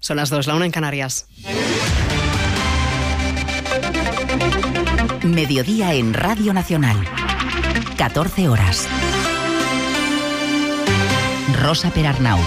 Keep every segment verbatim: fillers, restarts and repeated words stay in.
Son las dos, la una en Canarias. Mediodía en Radio Nacional. catorce horas. Rosa Perarnau.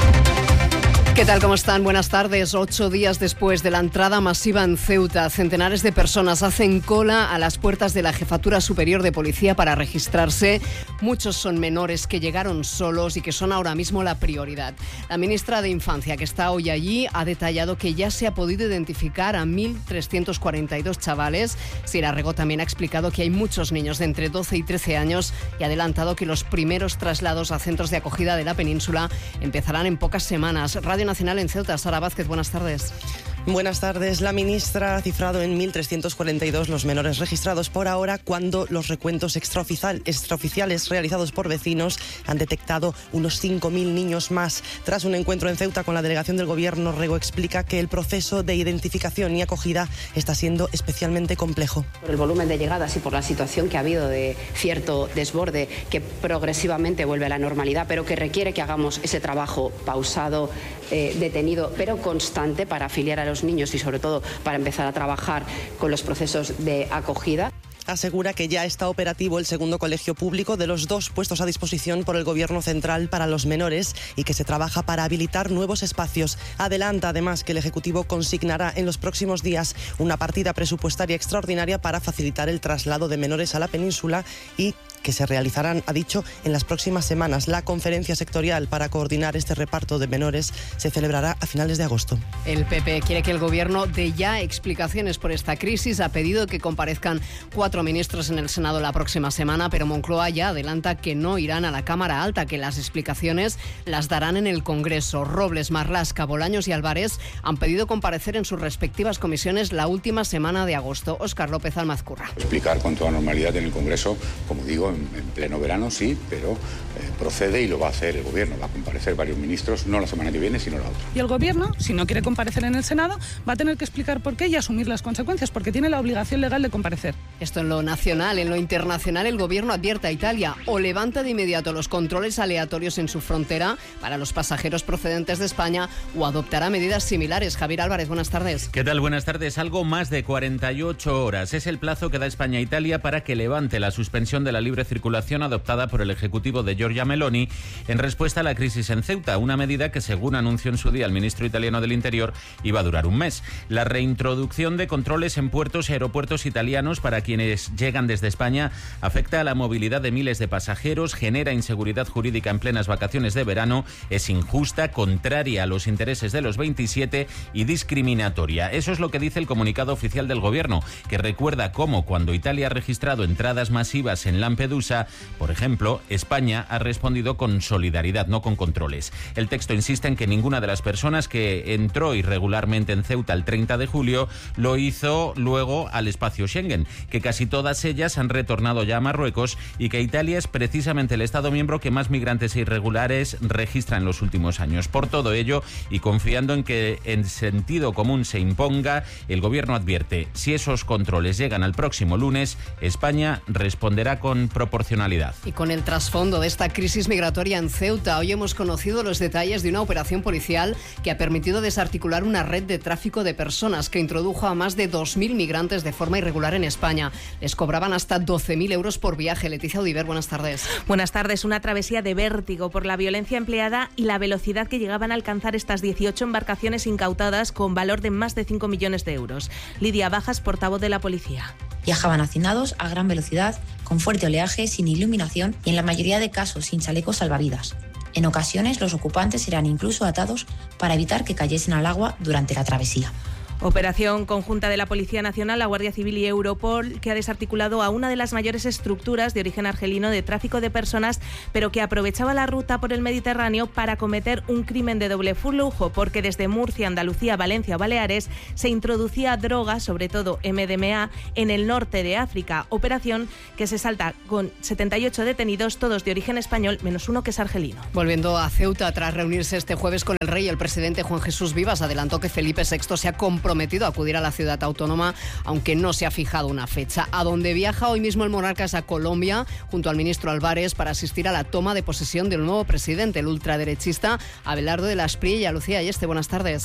¿Qué tal? ¿Cómo están? Buenas tardes. Ocho días después de la entrada masiva en Ceuta, centenares de personas hacen cola a las puertas de la Jefatura Superior de Policía para registrarse. Muchos son menores que llegaron solos y que son ahora mismo la prioridad. La ministra de Infancia, que está hoy allí, ha detallado que ya se ha podido identificar a mil trescientos cuarenta y dos chavales. Sira Rego también ha explicado que hay muchos niños de entre doce y trece años y ha adelantado que los primeros traslados a centros de acogida de la península empezarán en pocas semanas. Radio Nacional en Ceuta, Sara Vázquez, buenas tardes. Buenas tardes. La ministra ha cifrado en mil trescientos cuarenta y dos los menores registrados por ahora, cuando los recuentos extraoficial, extraoficiales realizados por vecinos han detectado unos cinco mil niños más. Tras un encuentro en Ceuta con la delegación del Gobierno, Rego explica que el proceso de identificación y acogida está siendo especialmente complejo. Por el volumen de llegadas y por la situación que ha habido de cierto desborde que progresivamente vuelve a la normalidad, pero que requiere que hagamos ese trabajo pausado, eh, detenido, pero constante para afiliar a los niños y sobre todo para empezar a trabajar con los procesos de acogida. Asegura que ya está operativo el segundo colegio público de los dos puestos a disposición por el Gobierno central para los menores y que se trabaja para habilitar nuevos espacios. Adelanta además que el Ejecutivo consignará en los próximos días una partida presupuestaria extraordinaria para facilitar el traslado de menores a la península y que se realizarán, ha dicho, en las próximas semanas. La conferencia sectorial para coordinar este reparto de menores se celebrará a finales de agosto. El P P quiere que el Gobierno dé ya explicaciones por esta crisis. Ha pedido que comparezcan cuatro ministros en el Senado la próxima semana, pero Moncloa ya adelanta que no irán a la Cámara Alta, que las explicaciones las darán en el Congreso. Robles, Marlaska, Bolaños y Álvarez han pedido comparecer en sus respectivas comisiones la última semana de agosto. Óscar López Almazcurra. Explicar con toda normalidad en el Congreso, como digo, en, en pleno verano sí, pero eh, procede y lo va a hacer el Gobierno. Va a comparecer varios ministros, no la semana que viene, sino la otra. Y el Gobierno, si no quiere comparecer en el Senado, va a tener que explicar por qué y asumir las consecuencias, porque tiene la obligación legal de comparecer. Esto en lo nacional. En lo internacional, el Gobierno advierte a Italia o levanta de inmediato los controles aleatorios en su frontera para los pasajeros procedentes de España o adoptará medidas similares. Javier Álvarez, buenas tardes. ¿Qué tal? Buenas tardes. Algo más de cuarenta y ocho horas es el plazo que da España a Italia para que levante la suspensión de la libre circulación adoptada por el Ejecutivo de Giorgia Meloni en respuesta a la crisis en Ceuta, una medida que, según anunció en su día el ministro italiano del Interior, iba a durar un mes. La reintroducción de controles en puertos y aeropuertos italianos para quienes llegan desde España afecta a la movilidad de miles de pasajeros, genera inseguridad jurídica en plenas vacaciones de verano, es injusta, contraria a los intereses de los veintisiete y discriminatoria. Eso es lo que dice el comunicado oficial del Gobierno, que recuerda cómo cuando Italia ha registrado entradas masivas en Lampedusa, por ejemplo, España ha respondido con solidaridad, no con controles. El texto insiste en que ninguna de las personas que entró irregularmente en Ceuta el treinta de julio lo hizo luego al espacio Schengen, que casi todas ellas han retornado ya a Marruecos y que Italia es precisamente el Estado miembro que más migrantes irregulares registra en los últimos años. Por todo ello, y confiando en que el sentido común se imponga, el Gobierno advierte: si esos controles llegan al próximo lunes, España responderá con proporcionalidad. Y con el trasfondo de esta crisis migratoria en Ceuta, hoy hemos conocido los detalles de una operación policial que ha permitido desarticular una red de tráfico de personas que introdujo a más de dos mil migrantes de forma irregular en España. Les cobraban hasta doce mil euros por viaje. Leticia Audiver, buenas tardes. Buenas tardes. Una travesía de vértigo por la violencia empleada y la velocidad que llegaban a alcanzar estas dieciocho embarcaciones incautadas con valor de más de cinco millones de euros. Lidia Bajas, portavoz de la policía. Viajaban hacinados a gran velocidad, con fuerte oleaje, sin iluminación y en la mayoría de casos sin chalecos salvavidas. En ocasiones los ocupantes eran incluso atados para evitar que cayesen al agua durante la travesía. Operación conjunta de la Policía Nacional, la Guardia Civil y Europol, que ha desarticulado a una de las mayores estructuras de origen argelino de tráfico de personas, pero que aprovechaba la ruta por el Mediterráneo para cometer un crimen de doble flujo, porque desde Murcia, Andalucía, Valencia o Baleares se introducía droga, sobre todo M D M A, en el norte de África. Operación que se salta con setenta y ocho detenidos, todos de origen español, menos uno que es argelino. Volviendo a Ceuta, tras reunirse este jueves con el rey, el presidente Juan Jesús Vivas adelantó que Felipe sexto se ha comprometido prometido acudir a la ciudad autónoma, aunque no se ha fijado una fecha. A donde viaja hoy mismo el monarca es a Colombia, junto al ministro Álvarez, para asistir a la toma de posesión del nuevo presidente, el ultraderechista Abelardo de la Espriella. Lucía Ayeste, buenas tardes.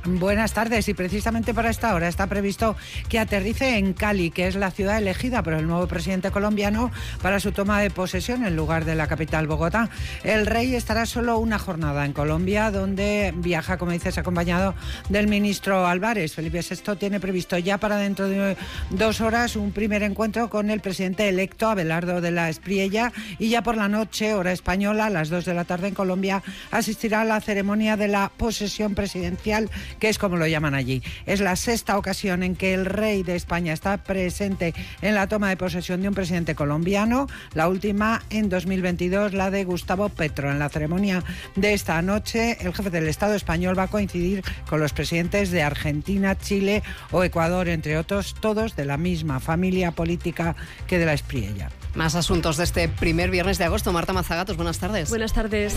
Buenas tardes, y precisamente para esta hora está previsto que aterrice en Cali, que es la ciudad elegida por el nuevo presidente colombiano para su toma de posesión en lugar de la capital, Bogotá. El rey estará solo una jornada en Colombia, donde viaja, como dices, acompañado del ministro Álvarez. Felipe sexto tiene previsto ya para dentro de dos horas un primer encuentro con el presidente electo, Abelardo de la Espriella, y ya por la noche, hora española, a las dos de la tarde en Colombia, asistirá a la ceremonia de la posesión presidencial, que es como lo llaman allí. Es la sexta ocasión en que el rey de España está presente en la toma de posesión de un presidente colombiano, la última en dos mil veintidós, la de Gustavo Petro. En la ceremonia de esta noche, el jefe del Estado español va a coincidir con los presidentes de Argentina, Chile o Ecuador, entre otros, todos de la misma familia política que de la Espriella. Más asuntos de este primer viernes de agosto. Marta Mazagatos, buenas tardes. Buenas tardes.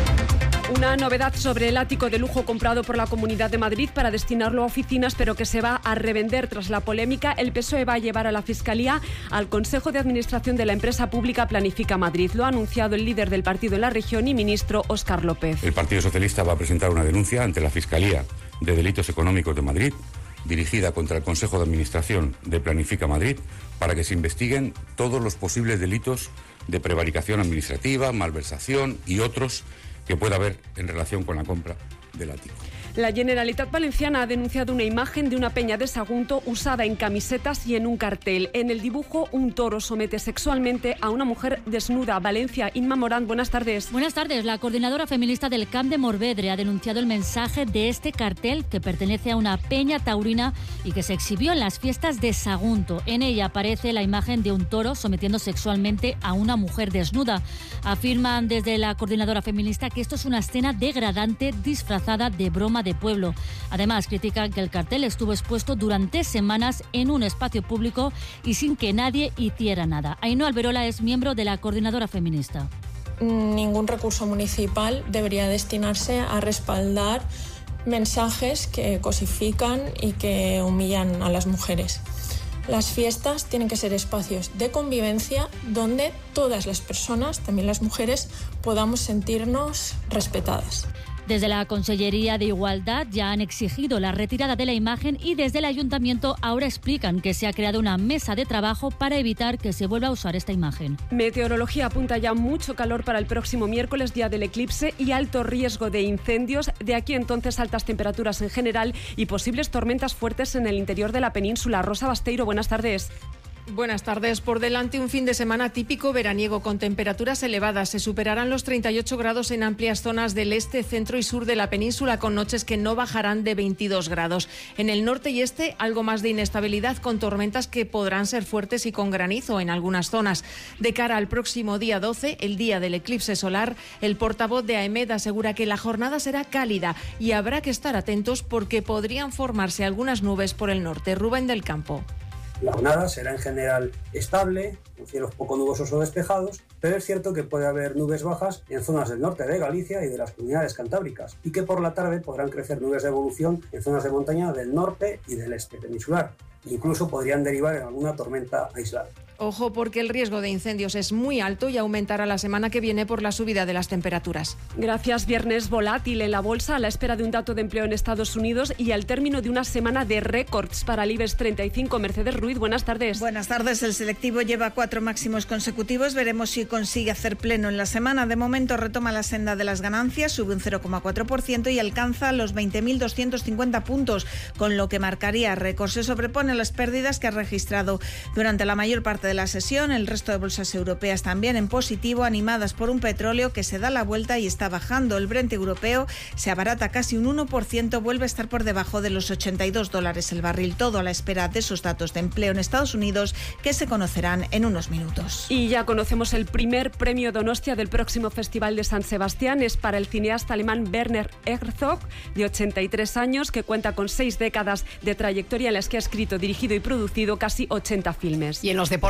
Una novedad sobre el ático de lujo comprado por la Comunidad de Madrid para destinarlo a oficinas, pero que se va a revender tras la polémica. El P S O E va a llevar a la Fiscalía al Consejo de Administración de la empresa pública Planifica Madrid. Lo ha anunciado el líder del partido en la región y ministro Óscar López. El Partido Socialista va a presentar una denuncia ante la Fiscalía de Delitos Económicos de Madrid, dirigida contra el Consejo de Administración de Planifica Madrid, para que se investiguen todos los posibles delitos de prevaricación administrativa, malversación y otros que pueda haber en relación con la compra del ático. La Generalitat Valenciana ha denunciado una imagen de una peña de Sagunto usada en camisetas y en un cartel. En el dibujo, un toro somete sexualmente a una mujer desnuda. Valencia, Inma Morán, buenas tardes. Buenas tardes. La coordinadora feminista del Camp de Morvedre ha denunciado el mensaje de este cartel, que pertenece a una peña taurina y que se exhibió en las fiestas de Sagunto. En ella aparece la imagen de un toro sometiendo sexualmente a una mujer desnuda. Afirman desde la coordinadora feminista que esto es una escena degradante disfrazada de broma de pueblo. Además, critican que el cartel estuvo expuesto durante semanas en un espacio público y sin que nadie hiciera nada. Ainhoa Alberola es miembro de la coordinadora feminista. Ningún recurso municipal debería destinarse a respaldar mensajes que cosifican y que humillan a las mujeres. Las fiestas tienen que ser espacios de convivencia donde todas las personas, también las mujeres, podamos sentirnos respetadas. Desde la Consellería de Igualdad ya han exigido la retirada de la imagen y desde el Ayuntamiento ahora explican que se ha creado una mesa de trabajo para evitar que se vuelva a usar esta imagen. Meteorología apunta ya mucho calor para el próximo miércoles, día del eclipse, y alto riesgo de incendios. De aquí entonces altas temperaturas en general y posibles tormentas fuertes en el interior de la península. Rosa Basteiro, buenas tardes. Buenas tardes. Por delante un fin de semana típico veraniego con temperaturas elevadas. Se superarán los treinta y ocho grados en amplias zonas del este, centro y sur de la península, con noches que no bajarán de veintidós grados. En el norte y este, algo más de inestabilidad, con tormentas que podrán ser fuertes y con granizo en algunas zonas. De cara al próximo día doce, el día del eclipse solar, el portavoz de AEMET asegura que la jornada será cálida y habrá que estar atentos porque podrían formarse algunas nubes por el norte. Rubén del Campo. La jornada será en general estable, con cielos poco nubosos o despejados, pero es cierto que puede haber nubes bajas en zonas del norte de Galicia y de las comunidades cantábricas, y que por la tarde podrán crecer nubes de evolución en zonas de montaña del norte y del este peninsular. Incluso podrían derivar en alguna tormenta aislada. Ojo, porque el riesgo de incendios es muy alto y aumentará la semana que viene por la subida de las temperaturas. Gracias. Viernes volátil en la bolsa a la espera de un dato de empleo en Estados Unidos y al término de una semana de récords para el IBEX treinta y cinco. Mercedes Ruiz, buenas tardes. Buenas tardes. El selectivo lleva cuatro máximos consecutivos. Veremos si consigue hacer pleno en la semana. De momento retoma la senda de las ganancias, sube un cero coma cuatro por ciento y alcanza los veinte mil doscientos cincuenta puntos, con lo que marcaría récord. Se sobrepone a las pérdidas que ha registrado durante la mayor parte de la sesión. El resto de bolsas europeas también en positivo, animadas por un petróleo que se da la vuelta y está bajando. El Brent europeo se abarata casi un uno por ciento, vuelve a estar por debajo de los ochenta y dos dólares el barril. Todo a la espera de esos datos de empleo en Estados Unidos que se conocerán en unos minutos. Y ya conocemos el primer premio Donostia del próximo Festival de San Sebastián. Es para el cineasta alemán Werner Herzog, de ochenta y tres años, que cuenta con seis décadas de trayectoria en las que ha escrito, dirigido y producido casi ochenta filmes. Y en los deportes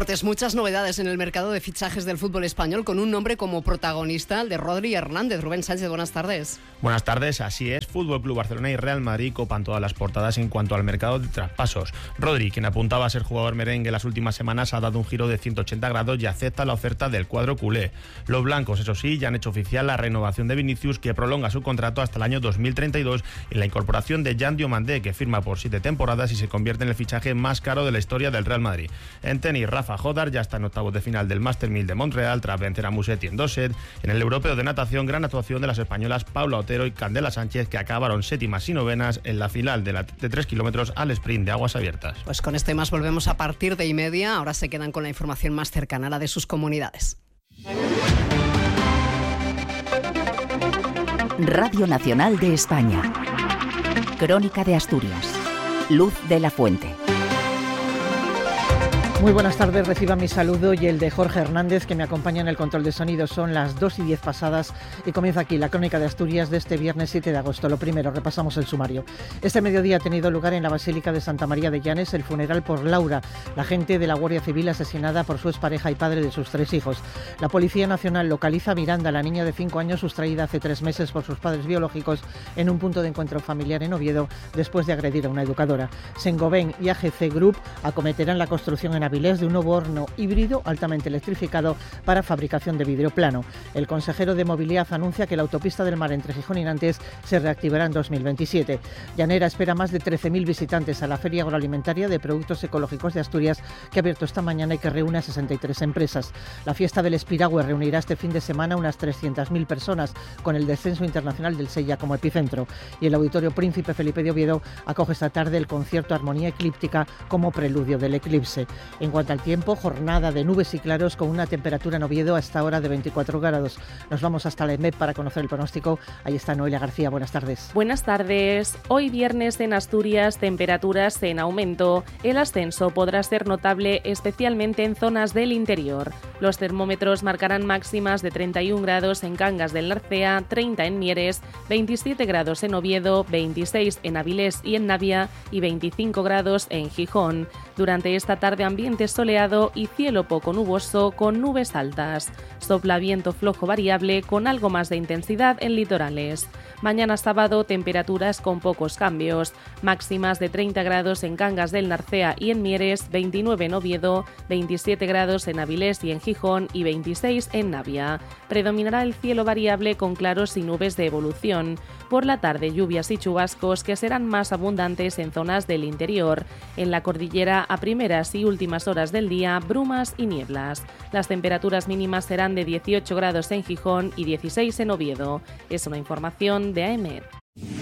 deportes, muchas novedades en el mercado de fichajes del fútbol español con un nombre como protagonista, el de Rodri Hernández. Rubén Sánchez, buenas tardes. Buenas tardes, así es. Fútbol Club Barcelona y Real Madrid copan todas las portadas en cuanto al mercado de traspasos. Rodri, quien apuntaba a ser jugador merengue las últimas semanas, ha dado un giro de ciento ochenta grados y acepta la oferta del cuadro culé. Los blancos, eso sí, ya han hecho oficial la renovación de Vinicius, que prolonga su contrato hasta el año dos mil treinta y dos, y la incorporación de Jan Diomandé, que firma por siete temporadas y se convierte en el fichaje más caro de la historia del Real Madrid. En tenis, Rafa Jodar ya está en octavos de final del Master mil de Montreal tras vencer a Musetti en dos sets. En el europeo de natación, gran actuación de las españolas Paula Otero y Candela Sánchez, que acabaron séptimas y novenas en la final de, la, de tres kilómetros al sprint de aguas abiertas. Pues con esto y más volvemos a partir de y media. Ahora se quedan con la información más cercana a la de sus comunidades. Radio Nacional de España. Crónica de Asturias. Luz de la Fuente. Muy buenas tardes, reciba mi saludo y el de Jorge Hernández, que me acompaña en el control de sonido. Son las dos y diez pasadas y comienza aquí la Crónica de Asturias de este viernes siete de agosto. Lo primero, repasamos el sumario. Este mediodía ha tenido lugar en la Basílica de Santa María de Llanes el funeral por Laura, la agente de la Guardia Civil asesinada por su expareja y padre de sus tres hijos. La Policía Nacional localiza a Miranda, la niña de cinco años sustraída hace tres meses por sus padres biológicos en un punto de encuentro familiar en Oviedo después de agredir a una educadora. Saint-Gobain y A G C Group acometerán la construcción en Avilés de un nuevo horno híbrido altamente electrificado para fabricación de vidrio plano. El consejero de Movilidad anuncia que la autopista del Mar entre Gijón y Nantes se reactivará en dos mil veintisiete. Llanera espera más de trece mil visitantes a la Feria Agroalimentaria de Productos Ecológicos de Asturias, que ha abierto esta mañana y que reúne a sesenta y tres empresas. La fiesta del Espiragüe reunirá este fin de semana unas trescientas mil personas, con el descenso internacional del Sella como epicentro. Y el Auditorio Príncipe Felipe de Oviedo acoge esta tarde el concierto Armonía Eclíptica como preludio del eclipse. En cuanto al tiempo, jornada de nubes y claros con una temperatura en Oviedo a esta hora de veinticuatro grados. Nos vamos hasta la E M E P para conocer el pronóstico. Ahí está Noelia García. Buenas tardes. Buenas tardes. Hoy viernes en Asturias, temperaturas en aumento. El ascenso podrá ser notable especialmente en zonas del interior. Los termómetros marcarán máximas de treinta y un grados en Cangas del Narcea, treinta en Mieres, veintisiete grados en Oviedo, veintiséis en Avilés y en Navia y veinticinco grados en Gijón. Durante esta tarde ambiente soleado y cielo poco nuboso con nubes altas. Sopla viento flojo variable con algo más de intensidad en litorales. Mañana sábado temperaturas con pocos cambios. Máximas de treinta grados en Cangas del Narcea y en Mieres, veintinueve en Oviedo, veintisiete grados en Avilés y en Gijón y veintiséis en Navia. Predominará el cielo variable con claros y nubes de evolución. Por la tarde lluvias y chubascos que serán más abundantes en zonas del interior. En la cordillera a primeras y últimas horas del día, brumas y nieblas. Las temperaturas mínimas serán de dieciocho grados en Gijón y dieciséis en Oviedo. Es una información de A E M E D.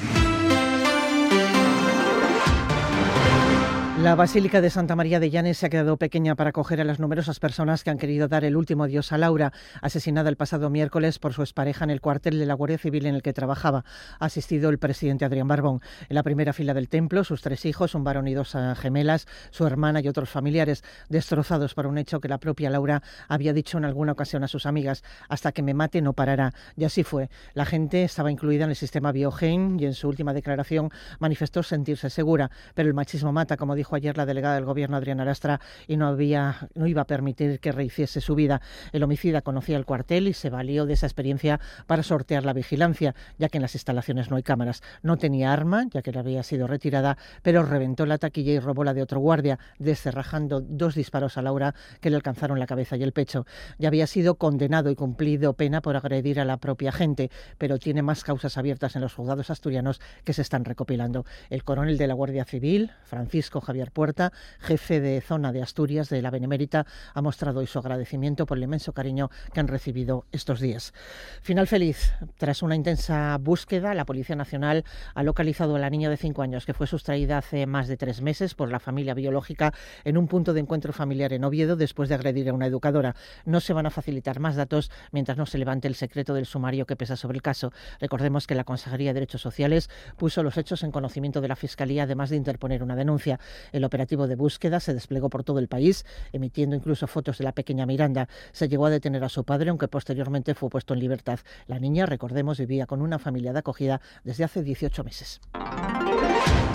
La Basílica de Santa María de Llanes se ha quedado pequeña para acoger a las numerosas personas que han querido dar el último adiós a Laura, asesinada el pasado miércoles por su expareja en el cuartel de la Guardia Civil en el que trabajaba. Ha asistido el presidente Adrián Barbón. En la primera fila del templo, sus tres hijos, un varón y dos gemelas, su hermana y otros familiares, destrozados por un hecho que la propia Laura había dicho en alguna ocasión a sus amigas: hasta que me mate no parará. Y así fue. La gente estaba incluida en el sistema Biogen y en su última declaración manifestó sentirse segura, pero el machismo mata, como dijo ayer la delegada del Gobierno Adriana Lastra, y no había, no iba a permitir que rehiciese su vida. El homicida conocía el cuartel y se valió de esa experiencia para sortear la vigilancia, ya que en las instalaciones no hay cámaras. No tenía arma, ya que le había sido retirada, pero reventó la taquilla y robó la de otro guardia, descerrajando dos disparos a Laura que le alcanzaron la cabeza y el pecho. Ya había sido condenado y cumplido pena por agredir a la propia gente, pero tiene más causas abiertas en los juzgados asturianos que se están recopilando. El coronel de la Guardia Civil, Francisco Javier Puerta, jefe de zona de Asturias de la Benemérita, ha mostrado hoy su agradecimiento por el inmenso cariño que han recibido estos días. Final feliz. Tras una intensa búsqueda, la Policía Nacional ha localizado a la niña de cinco años que fue sustraída hace más de tres meses por la familia biológica en un punto de encuentro familiar en Oviedo después de agredir a una educadora. No se van a facilitar más datos mientras no se levante el secreto del sumario que pesa sobre el caso. Recordemos que la Consejería de Derechos Sociales puso los hechos en conocimiento de la Fiscalía, además de interponer una denuncia. El operativo de búsqueda se desplegó por todo el país, emitiendo incluso fotos de la pequeña Miranda. Se llegó a detener a su padre, aunque posteriormente fue puesto en libertad. La niña, recordemos, vivía con una familia de acogida desde hace dieciocho meses.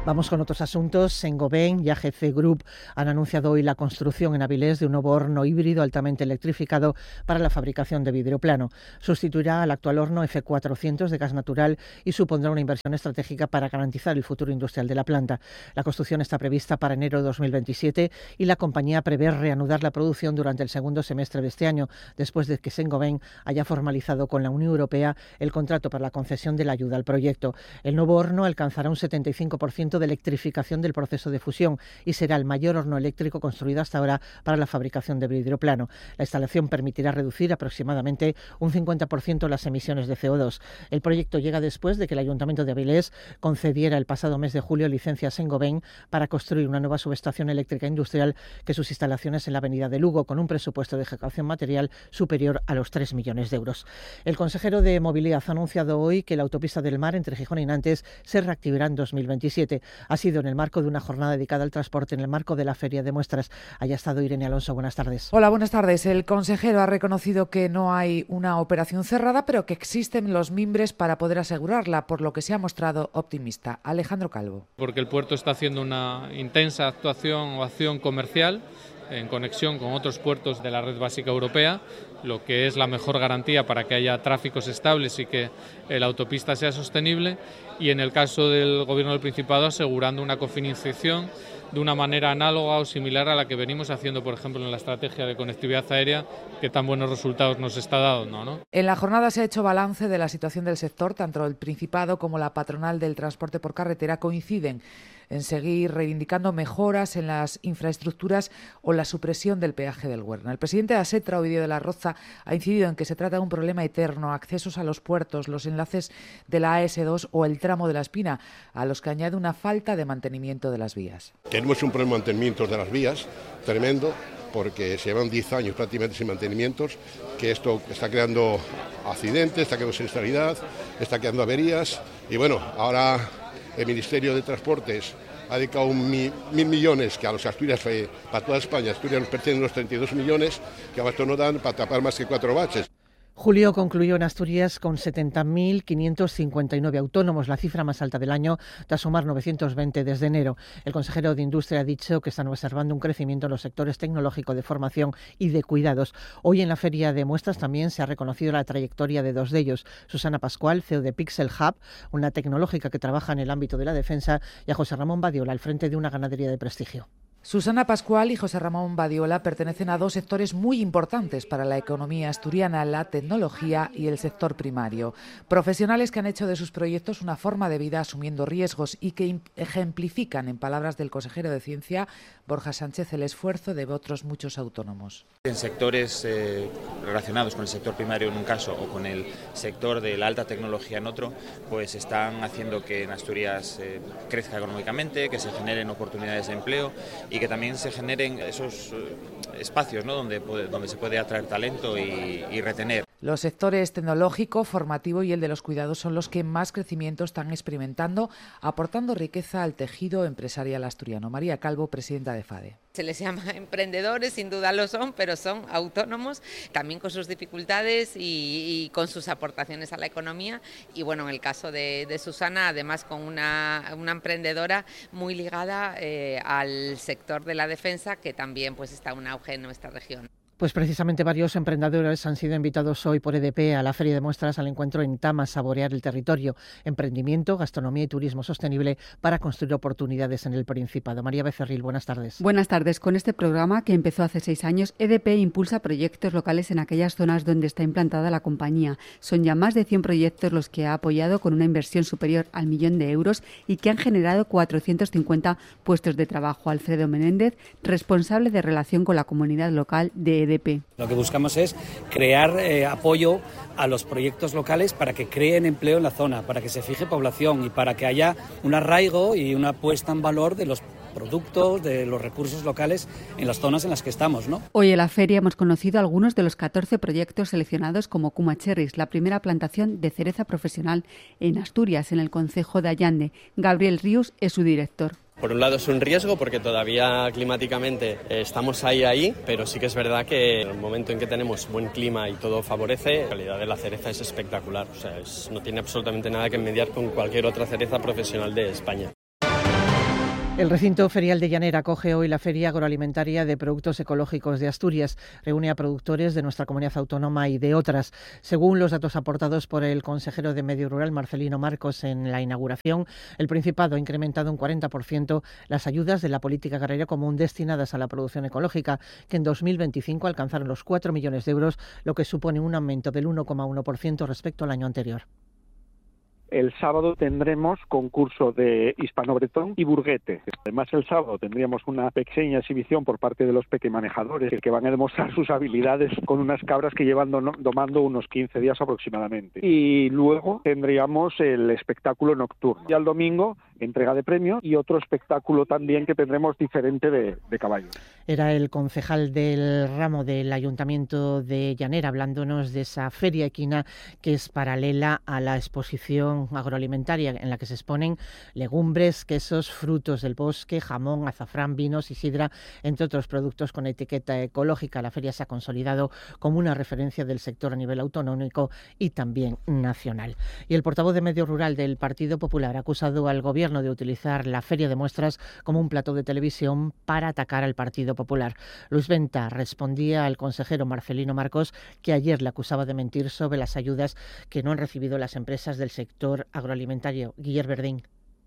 Vamos con otros asuntos. Saint-Gobain y A G C Group han anunciado hoy la construcción en Avilés de un nuevo horno híbrido altamente electrificado para la fabricación de vidrio plano. Sustituirá al actual horno F cuatrocientos de gas natural y supondrá una inversión estratégica para garantizar el futuro industrial de la planta. La construcción está prevista para enero de dos mil veintisiete y la compañía prevé reanudar la producción durante el segundo semestre de este año, después de que Saint-Gobain haya formalizado con la Unión Europea el contrato para la concesión de la ayuda al proyecto. El nuevo horno alcanzará un setenta y cinco por ciento de electrificación del proceso de fusión y será el mayor horno eléctrico construido hasta ahora para la fabricación de vidrio plano. La instalación permitirá reducir aproximadamente un cincuenta por ciento las emisiones de C O dos. El proyecto llega después de que el Ayuntamiento de Avilés concediera el pasado mes de julio licencia a Saint-Gobain para construir una nueva subestación eléctrica industrial que sus instalaciones en la avenida de Lugo, con un presupuesto de ejecución material superior a los tres millones de euros. El consejero de Movilidad ha anunciado hoy que la autopista del Mar entre Gijón y Nantes se reactivará en dos mil veintisiete. Ha sido en el marco de una jornada dedicada al transporte en el marco de la Feria de Muestras. Haya estado Irene Alonso. Buenas tardes. Hola, buenas tardes. El consejero ha reconocido que no hay una operación cerrada, pero que existen los mimbres para poder asegurarla, por lo que se ha mostrado optimista. Alejandro Calvo. Porque el puerto está haciendo una intensa actuación o acción comercial en conexión con otros puertos de la red básica europea, lo que es la mejor garantía para que haya tráficos estables y que la autopista sea sostenible, y en el caso del Gobierno del Principado asegurando una cofinanciación de una manera análoga o similar a la que venimos haciendo, por ejemplo, en la estrategia de conectividad aérea, que tan buenos resultados nos está dando, ¿no? En la jornada se ha hecho balance de la situación del sector. Tanto el Principado como la patronal del transporte por carretera coinciden en seguir reivindicando mejoras en las infraestructuras o la supresión del peaje del Huerna. El presidente de ASETRA, Ovidio de la Roza, ha incidido en que se trata de un problema eterno: accesos a los puertos, los enlaces de la A S dos o el tramo de la Espina, a los que añade una falta de mantenimiento de las vías. Tenemos un problema de mantenimiento de las vías tremendo, porque se llevan diez años prácticamente sin mantenimientos, que esto está creando accidentes, está creando siniestralidad, está creando averías, y bueno, ahora el Ministerio de Transportes ha dedicado un mi, mil millones, que a los Asturias, para toda España, Asturias nos pertenecen unos treinta y dos millones, que a esto no dan para tapar más que cuatro baches. Julio concluyó en Asturias con setenta mil quinientos cincuenta y nueve autónomos, la cifra más alta del año, tras sumar novecientos veinte desde enero. El consejero de Industria ha dicho que están observando un crecimiento en los sectores tecnológico, de formación y de cuidados. Hoy en la Feria de Muestras también se ha reconocido la trayectoria de dos de ellos: Susana Pascual, C E O de Pixel Hub, una tecnológica que trabaja en el ámbito de la defensa, y a José Ramón Badiola, al frente de una ganadería de prestigio. Susana Pascual y José Ramón Badiola pertenecen a dos sectores muy importantes para la economía asturiana: la tecnología y el sector primario. Profesionales que han hecho de sus proyectos una forma de vida asumiendo riesgos y que ejemplifican, en palabras del consejero de Ciencia, Borja Sánchez, el esfuerzo de otros muchos autónomos. En sectores eh, relacionados con el sector primario en un caso o con el sector de la alta tecnología en otro, pues están haciendo que en Asturias eh, crezca económicamente, que se generen oportunidades de empleo y que también se generen esos eh, espacios, ¿no?, donde, donde se puede atraer talento y, y retener. Los sectores tecnológico, formativo y el de los cuidados son los que más crecimiento están experimentando, aportando riqueza al tejido empresarial asturiano. María Calvo, presidenta de FADE. Se les llama emprendedores, sin duda lo son, pero son autónomos, también con sus dificultades y, y con sus aportaciones a la economía. Y bueno, en el caso de, de Susana, además con una, una emprendedora muy ligada eh, al sector de la defensa, que también pues está en auge en nuestra región. Pues precisamente varios emprendedores han sido invitados hoy por E D P a la Feria de Muestras, al encuentro en Tama, Saborear el Territorio, emprendimiento, gastronomía y turismo sostenible para construir oportunidades en el Principado. María Becerril, buenas tardes. Buenas tardes. Con este programa, que empezó hace seis años, E D P impulsa proyectos locales en aquellas zonas donde está implantada la compañía. Son ya más de cien proyectos los que ha apoyado con una inversión superior al millón de euros y que han generado cuatrocientos cincuenta puestos de trabajo. Alfredo Menéndez, responsable de relación con la comunidad local de E D P. Lo que buscamos es crear eh, apoyo a los proyectos locales para que creen empleo en la zona, para que se fije población y para que haya un arraigo y una puesta en valor de los productos, de los recursos locales en las zonas en las que estamos, ¿no? Hoy en la feria hemos conocido algunos de los catorce proyectos seleccionados como Kuma Cherries, la primera plantación de cereza profesional en Asturias, en el concejo de Allande. Gabriel Ríos es su director. Por un lado es un riesgo porque todavía climáticamente eh, estamos ahí, ahí, pero sí que es verdad que en el momento en que tenemos buen clima y todo favorece, la calidad de la cereza es espectacular. O sea, es, no tiene absolutamente nada que envidiar con cualquier otra cereza profesional de España. El recinto ferial de Llanera acoge hoy la Feria Agroalimentaria de Productos Ecológicos de Asturias. Reúne a productores de nuestra comunidad autónoma y de otras. Según los datos aportados por el consejero de Medio Rural, Marcelino Marcos, en la inauguración, el Principado ha incrementado un cuarenta por ciento las ayudas de la política agraria común destinadas a la producción ecológica, que en dos mil veinticinco alcanzaron los cuatro millones de euros, lo que supone un aumento del uno coma uno por ciento respecto al año anterior. El sábado tendremos concurso de hispano-bretón y burguete. Además, el sábado tendríamos una pequeña exhibición por parte de los pequemanejadores que van a demostrar sus habilidades con unas cabras que llevan domando unos quince días aproximadamente. Y luego tendríamos el espectáculo nocturno. Y al domingo, entrega de premios y otro espectáculo también que tendremos diferente de, de caballos. Era el concejal del ramo del Ayuntamiento de Llanera hablándonos de esa feria equina que es paralela a la exposición agroalimentaria en la que se exponen legumbres, quesos, frutos del bosque, jamón, azafrán, vinos y sidra, entre otros productos con etiqueta ecológica. La feria se ha consolidado como una referencia del sector a nivel autonómico y también nacional. Y el portavoz de Medio Rural del Partido Popular ha acusado al Gobierno de utilizar la feria de muestras como un plató de televisión para atacar al Partido Popular. Luis Venta respondía al consejero Marcelino Marcos, que ayer le acusaba de mentir sobre las ayudas que no han recibido las empresas del sector agroalimentario. Guillermo Verdín.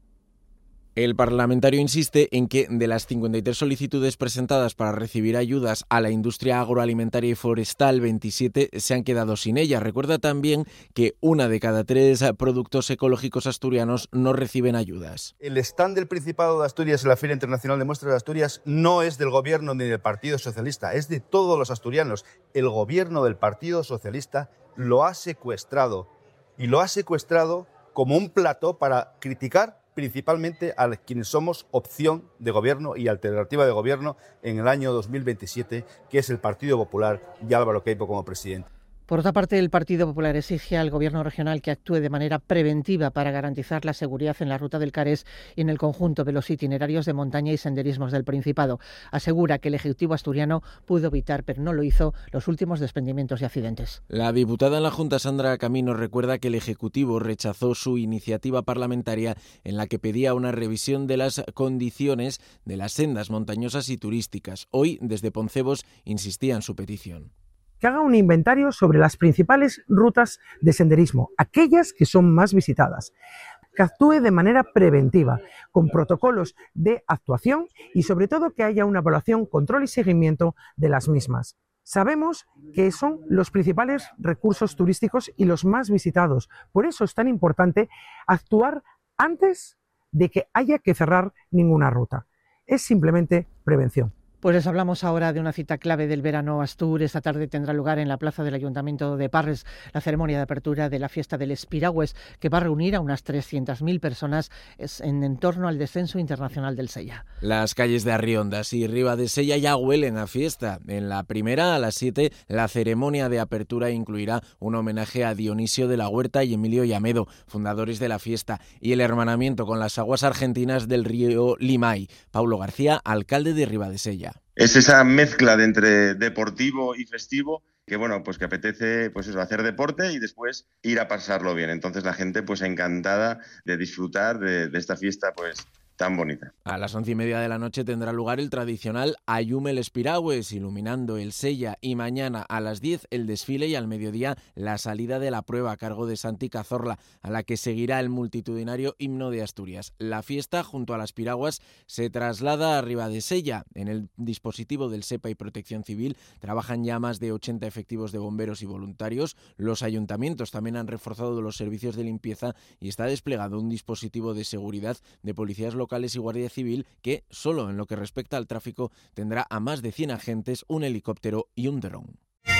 El parlamentario insiste en que de las cincuenta y tres solicitudes presentadas para recibir ayudas a la industria agroalimentaria y forestal, veintisiete se han quedado sin ellas. Recuerda también que una de cada tres productos ecológicos asturianos no reciben ayudas. El stand del Principado de Asturias en la Feria Internacional de Muestras de Asturias no es del Gobierno ni del Partido Socialista, es de todos los asturianos. El Gobierno del Partido Socialista lo ha secuestrado y lo ha secuestrado como un plató para criticar principalmente a quienes somos opción de gobierno y alternativa de gobierno en el año dos mil veintisiete, que es el Partido Popular y Álvaro Queipo como presidente. Por otra parte, el Partido Popular exige al Gobierno regional que actúe de manera preventiva para garantizar la seguridad en la ruta del Carés y en el conjunto de los itinerarios de montaña y senderismos del Principado. Asegura que el Ejecutivo asturiano pudo evitar, pero no lo hizo, los últimos desprendimientos y accidentes. La diputada en la Junta, Sandra Camino, recuerda que el Ejecutivo rechazó su iniciativa parlamentaria en la que pedía una revisión de las condiciones de las sendas montañosas y turísticas. Hoy, desde Poncebos, insistía en su petición. Que haga un inventario sobre las principales rutas de senderismo, aquellas que son más visitadas, que actúe de manera preventiva, con protocolos de actuación y sobre todo que haya una evaluación, control y seguimiento de las mismas. Sabemos que son los principales recursos turísticos y los más visitados, por eso es tan importante actuar antes de que haya que cerrar ninguna ruta. Es simplemente prevención. Pues les hablamos ahora de una cita clave del verano Astur. Esta tarde tendrá lugar en la plaza del Ayuntamiento de Parres la ceremonia de apertura de la fiesta del Espiragües, que va a reunir a unas trescientas mil personas en, en torno al descenso internacional del Sella. Las calles de Arriondas y Riba de Sella ya huelen a fiesta. En la primera, a las siete, la ceremonia de apertura incluirá un homenaje a Dionisio de la Huerta y Emilio Llamedo, fundadores de la fiesta, y el hermanamiento con las aguas argentinas del río Limay. Paulo García, alcalde de Riba de Sella. Es esa mezcla de entre deportivo y festivo que, bueno, pues que apetece, pues eso, hacer deporte y después ir a pasarlo bien. Entonces la gente, pues encantada de disfrutar de, de esta fiesta, pues tan bonita. A las once y media de la noche tendrá lugar el tradicional Ayume el Espiragües, iluminando el Sella, y mañana a las diez el desfile y al mediodía la salida de la prueba a cargo de Santi Cazorla, a la que seguirá el multitudinario himno de Asturias. La fiesta, junto a las piraguas, se traslada a Riba de Sella. En el dispositivo del SEPA y Protección Civil trabajan ya más de ochenta efectivos de bomberos y voluntarios. Los ayuntamientos también han reforzado los servicios de limpieza y está desplegado un dispositivo de seguridad de policías locales locales y Guardia Civil que, solo en lo que respecta al tráfico, tendrá a más de cien agentes, un helicóptero y un dron.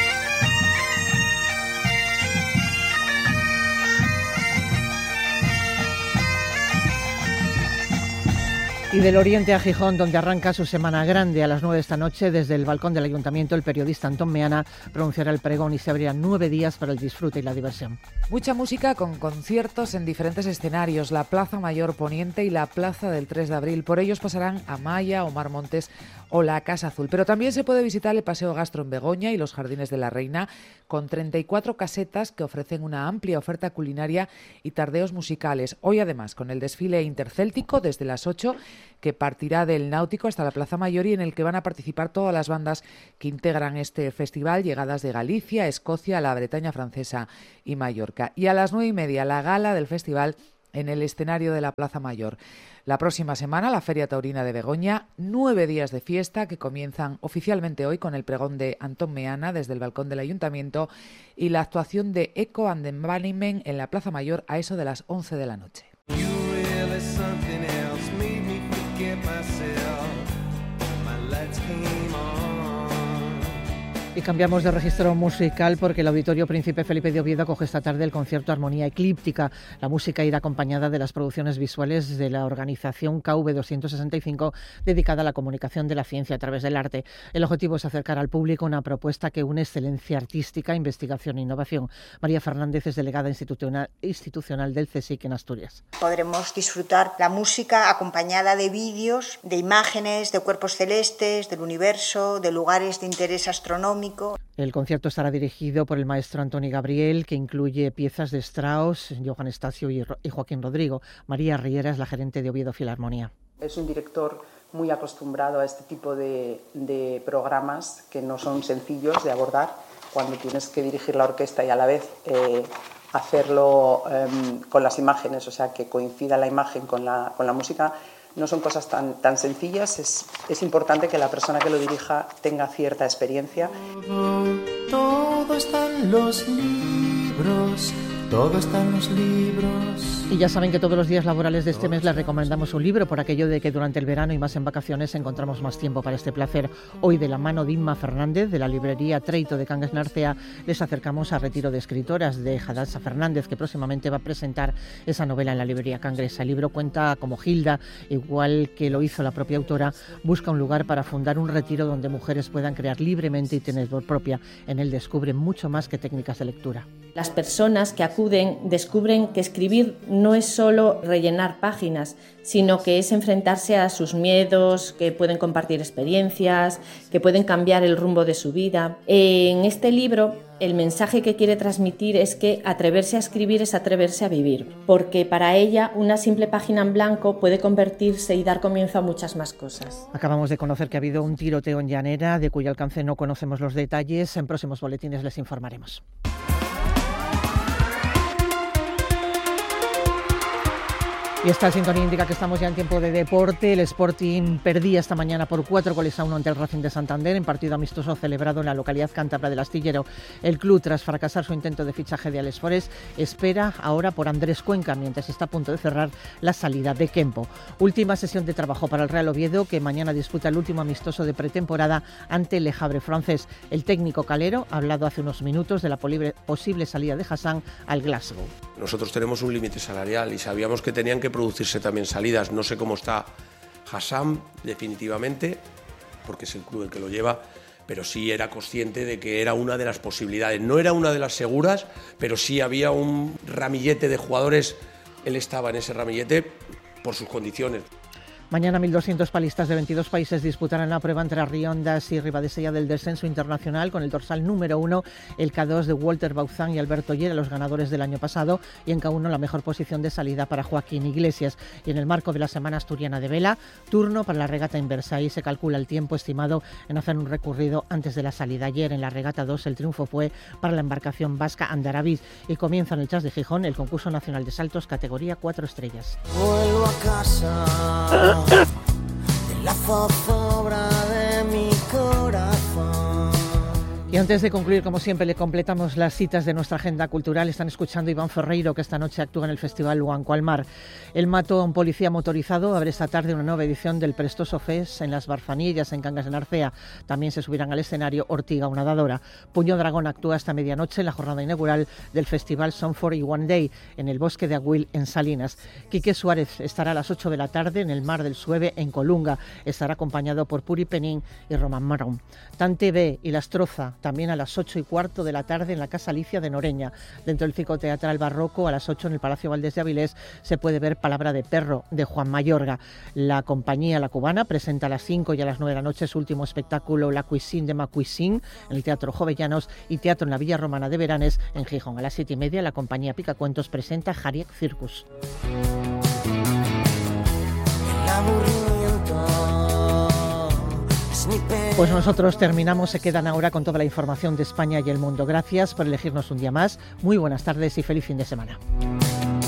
Y del Oriente a Gijón, donde arranca su semana grande a las nueve de esta noche, desde el balcón del Ayuntamiento, el periodista Antón Meana pronunciará el pregón y se abrirán nueve días para el disfrute y la diversión. Mucha música con conciertos en diferentes escenarios, la Plaza Mayor Poniente y la Plaza del tres de abril. Por ellos pasarán Amaya, Omar Montes o la Casa Azul. Pero también se puede visitar el Paseo Gastro en Begoña y los Jardines de la Reina, con treinta y cuatro casetas que ofrecen una amplia oferta culinaria y tardeos musicales. Hoy, además, con el desfile intercéltico desde las ocho, que partirá del Náutico hasta la Plaza Mayor y en el que van a participar todas las bandas que integran este festival, llegadas de Galicia, Escocia, la Bretaña francesa y Mallorca. Y a las nueve y media, la gala del festival en el escenario de la Plaza Mayor. La próxima semana, la Feria Taurina de Begoña, nueve días de fiesta que comienzan oficialmente hoy con el pregón de Antón Meana desde el balcón del Ayuntamiento y la actuación de Echo and the Bunnymen en la Plaza Mayor a eso de las once de la noche. Y cambiamos de registro musical porque el Auditorio Príncipe Felipe de Oviedo acoge esta tarde el concierto Armonía Eclíptica. La música irá acompañada de las producciones visuales de la organización K V doscientos sesenta y cinco, dedicada a la comunicación de la ciencia a través del arte. El objetivo es acercar al público una propuesta que une excelencia artística, investigación e innovación. María Fernández es delegada institucional, institucional del C S I C en Asturias. Podremos disfrutar la música acompañada de vídeos, de imágenes, de cuerpos celestes, del universo, de lugares de interés astronómico. El concierto estará dirigido por el maestro Antoni Gabriel, que incluye piezas de Strauss, Johann Stasio y Joaquín Rodrigo. María Riera es la gerente de Oviedo Filarmonía. Es un director muy acostumbrado a este tipo de, de programas que no son sencillos de abordar cuando tienes que dirigir la orquesta y a la vez eh, hacerlo eh, con las imágenes, o sea, que coincida la imagen con la, con la música. No son cosas tan, tan sencillas, es, es importante que la persona que lo dirija tenga cierta experiencia. Todo, todo está en los libros, todo está en los libros. Y ya saben que todos los días laborales de este mes les recomendamos un libro, por aquello de que durante el verano y más en vacaciones encontramos más tiempo para este placer. Hoy, de la mano de Inma Fernández, de la librería Treito de Cangas Narcea, les acercamos a Retiro de Escritoras de Jadasa Fernández, que próximamente va a presentar esa novela en la librería Cangresa. El libro cuenta como Hilda, igual que lo hizo la propia autora, busca un lugar para fundar un retiro donde mujeres puedan crear libremente y tener voz propia. En él descubren mucho más que técnicas de lectura. Las personas que acuden descubren que escribir no es solo rellenar páginas, sino que es enfrentarse a sus miedos, que pueden compartir experiencias, que pueden cambiar el rumbo de su vida. En este libro, el mensaje que quiere transmitir es que atreverse a escribir es atreverse a vivir, porque para ella una simple página en blanco puede convertirse y dar comienzo a muchas más cosas. Acabamos de conocer que ha habido un tiroteo en Llanera, de cuyo alcance no conocemos los detalles. En próximos boletines les informaremos. Y esta sintonía indica que estamos ya en tiempo de deporte. El Sporting perdía esta mañana por cuatro goles a uno ante el Racing de Santander en partido amistoso celebrado en la localidad cántabra del Astillero. El club, tras fracasar su intento de fichaje de Alex Forés, espera ahora por Andrés Cuenca, mientras está a punto de cerrar la salida de Kempo. Última sesión de trabajo para el Real Oviedo, que mañana disputa el último amistoso de pretemporada ante el Le Havre francés. El técnico calero ha hablado hace unos minutos de la posible salida de Hassan al Glasgow. Nosotros tenemos un límite salarial y sabíamos que tenían que producirse también salidas. No sé cómo está Hassan definitivamente, porque es el club el que lo lleva, pero sí era consciente de que era una de las posibilidades. No era una de las seguras, pero sí había un ramillete de jugadores. Él estaba en ese ramillete por sus condiciones. Mañana mil doscientos palistas de veintidós países disputarán la prueba entre Riondas y Ribadesella del descenso internacional con el dorsal número uno, el K dos de Walter Bauzán y Alberto Llera, los ganadores del año pasado, y en K uno la mejor posición de salida para Joaquín Iglesias. Y en el marco de la Semana Asturiana de Vela, turno para la regata en Versailles. Se calcula el tiempo estimado en hacer un recorrido antes de la salida. Ayer en la regata dos el triunfo fue para la embarcación vasca Andaraviz y comienza en el Chas de Gijón el concurso nacional de saltos categoría cuatro estrellas. Vuelvo a casa. De la zozobra de mi corazón. Y antes de concluir, como siempre, le completamos las citas de nuestra agenda cultural. Están escuchando Iván Ferreiro, que esta noche actúa en el Festival Luanco al Mar. El Mato a un policía motorizado abre esta tarde una nueva edición del Prestoso Fest en las Barfanillas, en Cangas de Narcea. También se subirán al escenario Ortiga, una nadadora. Puño Dragón actúa esta medianoche en la jornada inaugural del Festival Song for One Day, en el Bosque de Aguil, en Salinas. Quique Suárez estará a las ocho de la tarde en el Mar del Sueve, en Colunga. Estará acompañado por Puri Penín y Román Marón. Tante B y La Estroza, también a las ocho y cuarto de la tarde en la Casa Alicia de Noreña. Dentro del Circo Teatral Barroco, a las ocho en el Palacio Valdés de Avilés, se puede ver Palabra de Perro, de Juan Mayorga. La compañía La Cubana presenta a las cinco y a las nueve de la noche su último espectáculo, La Cuisine de Ma Cuisine, en el Teatro Jovellanos, y Teatro en la Villa Romana de Veranes, en Gijón. A las siete y media, la compañía Picacuentos presenta Jariek Circus. La Pues nosotros terminamos, se quedan ahora con toda la información de España y el mundo. Gracias por elegirnos un día más. Muy buenas tardes y feliz fin de semana.